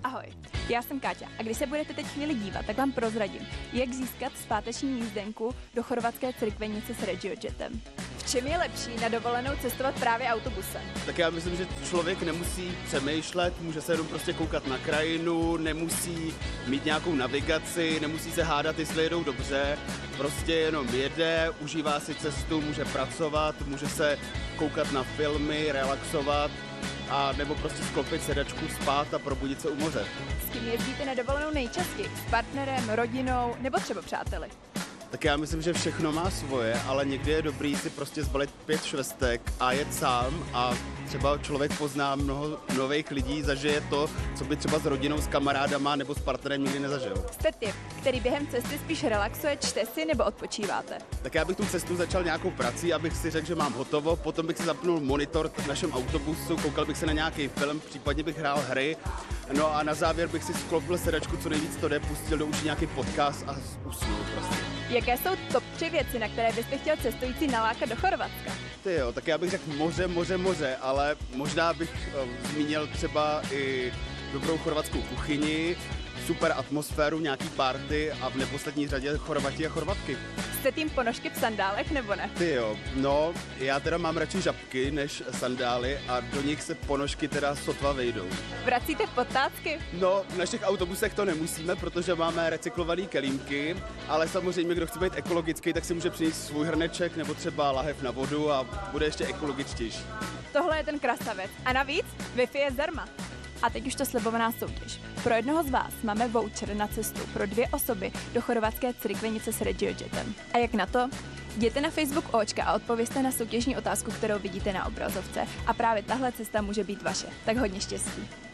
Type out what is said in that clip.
Ahoj, já jsem Káťa a když se budete teď chvíli dívat, tak vám prozradím, jak získat zpáteční jízdenku do chorvatské Crikvenice s RegioJetem. V čem je lepší na dovolenou cestovat právě autobusem? Tak já myslím, že člověk nemusí přemýšlet, může se jenom prostě koukat na krajinu, nemusí mít nějakou navigaci, nemusí se hádat, jestli jedou dobře, prostě jenom jede, užívá si cestu, může pracovat, může se koukat na filmy, relaxovat, a nebo prostě sklopit sedačku, spát a probudit se u moře. S kým jezdíte na dovolenou nejčastěji? S partnerem, rodinou nebo třeba přáteli? Tak já myslím, že všechno má svoje, ale někdy je dobrý si prostě zbalit 5 švestek a jet sám a třeba člověk pozná mnoho nových lidí, zažije to, co by třeba s rodinou, s kamarádama nebo s partnerem nikdy nezažil. Jste typ, který během cesty spíš relaxuje, čte si nebo odpočíváte? Tak já bych tu cestu začal nějakou prací, abych si řekl, že mám hotovo, potom bych si zapnul monitor v našem autobusu, koukal bych se na nějaký film, případně bych hrál hry, no a na závěr bych si sklopil sedačku, co nejvíc to jde, pustil do uší nějaký podcast a usnul prostě. Jaké jsou top 3 věci, na které byste chtěl cestující nalákat do Chorvatska? Ty jo, tak já bych řekl moře, ale možná bych zmínil třeba i dobrou chorvatskou kuchyni, super atmosféru, nějaký party a v neposlední řadě Chorvati a Chorvatky. Jste tým ponožky v sandálech nebo ne? Ty jo, no, já teda mám radši žabky než sandály a do nich se ponožky teda sotva vejdou. Vracíte podtácky? No, v našich autobusech to nemusíme, protože máme recyklované kelímky, ale samozřejmě, kdo chce být ekologický, tak si může přinést svůj hrneček nebo třeba lahev na vodu a bude ještě ekologičtější. Tohle je ten krasavec. A navíc Wi-Fi je zdarma. A teď už to slibovaná soutěž. Pro jednoho z vás máme voucher na cestu pro 2 osoby do chorvatské Crikvenice s RegioJetem. A jak na to? Jděte na Facebook Očka a odpovězte na soutěžní otázku, kterou vidíte na obrazovce. A právě tahle cesta může být vaše. Tak hodně štěstí.